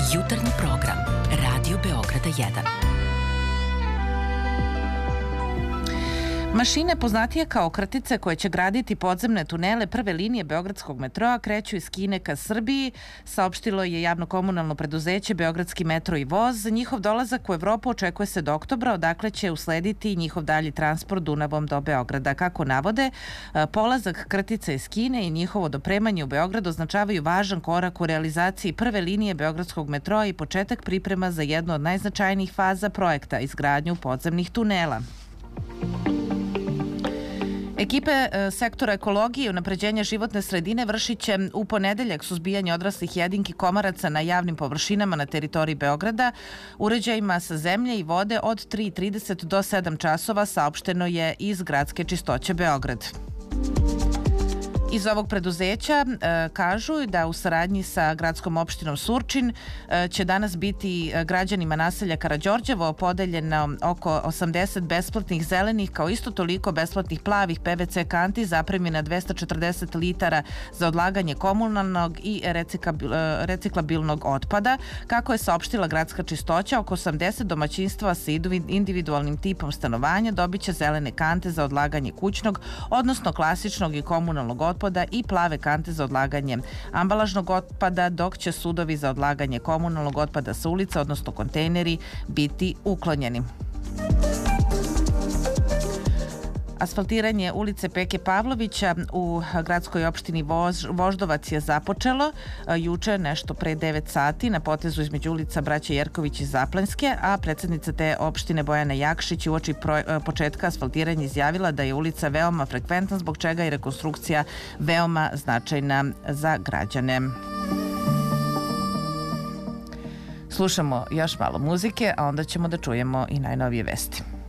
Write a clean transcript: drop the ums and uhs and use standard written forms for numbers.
Jutarnji program Radio Beograda 1. Mašine poznatije kao kratice koje će graditi podzemne tunele prve linije Beogradskog metroa kreću iz Kine ka Srbiji, saopštilo je javno-komunalno preduzeće Beogradski metro i voz. Njihov dolazak u Evropu očekuje se do oktobra, odakle će uslediti njihov dalji transport Dunavom do Beograda. Kako navode, polazak kratica iz Kine i njihovo dopremanje u Beogradu označavaju važan korak u realizaciji prve linije Beogradskog metroa i početak priprema za jednu od najznačajnijih faza projekta, izgradnju podzemnih tunela. Ekipe sektora ekologije i unapređenja životne sredine vršit će u ponedeljak suzbijanje odraslih jedinki komaraca na javnim površinama na teritoriji Beograda. Uređajima sa zemlje i vode od 3:30 do 7 časova, saopšteno je iz Gradske čistoće Beograd. Iz ovog preduzeća kažu da u saradnji sa gradskom opštinom Surčin će danas biti građanima naselja Karađorđevo podeljeno oko 80 besplatnih zelenih, kao isto toliko besplatnih plavih PVC kanti zapremljena 240 litara za odlaganje komunalnog i reciklabilnog otpada. Kako je saopštila Gradska čistoća, oko 80 domaćinstva sa individualnim tipom stanovanja dobit će zelene kante za odlaganje kućnog, odnosno klasičnog i komunalnog otpada i plave kante za odlaganje ambalažnog otpada, dok će sudovi za odlaganje komunalnog otpada sa ulica, odnosno kontejneri, biti uklonjeni. Asfaltiranje ulice Peke Pavlovića u gradskoj opštini Voždovac je započelo juče nešto pre 9 sati na potezu između ulica Braće Jerković i Zaplanjske, a predsednica te opštine Bojana Jakšić uoči početka asfaltiranja izjavila da je ulica veoma frekventna, zbog čega je rekonstrukcija veoma značajna za građane. Slušamo još malo muzike, a onda ćemo da čujemo i najnovije vesti.